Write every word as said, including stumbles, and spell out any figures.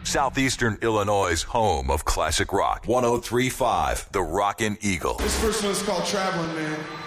Southeastern Illinois' home of classic rock. one oh three point five, The Rockin' Eagle. This first one is called Traveling Man.